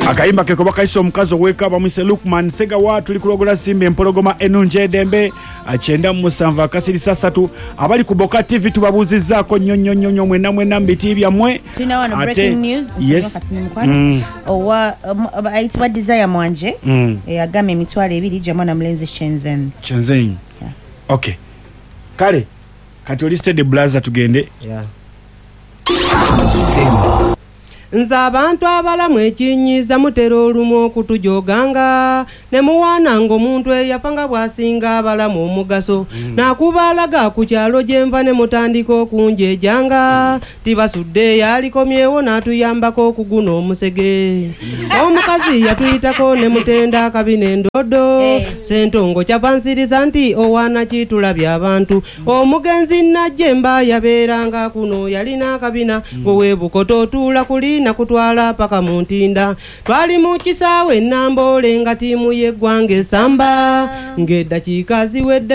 Akayimba ke kuba kaiso omukazi oweka bamwise Lukman Sega watu likulogola simbe empologoma enunje dembe achenda musanva akasirisa 3 abali kuboka TV tubabuzizaako nnyonnyonnyo mwena mbiti byamwe. Tuna wano breaking news yes. Aitwa Desire Mwanje agame emitwalo 2 jamana Mlenze Shenzhen. Yeah. Okay. Kale kati listed the blazer tugende. Yeah. Nze abantu abalamu ekinyiza mutero olumu okutujoganga ne muwana ng'omuntu eyapanga bwasinga abalamu omugaso nakubalaga ku kyalo gyenva ne mutandika okunjejanga tibasudde yalikomyewo n'atuyambako okuguna omusege omukazi yatuyitako ne mutenda akabina endodo sentongo kyapansiriza nti owaana kitulabya abantu omugenzi najjemba yabeeranga kuno yalina akabina ng'oweebukoto otuula kuli na kutwala paka muntinda twali mu kisaawe Nambole nga tiimu y'eggwanga esamba ng'eddakiika ziwedde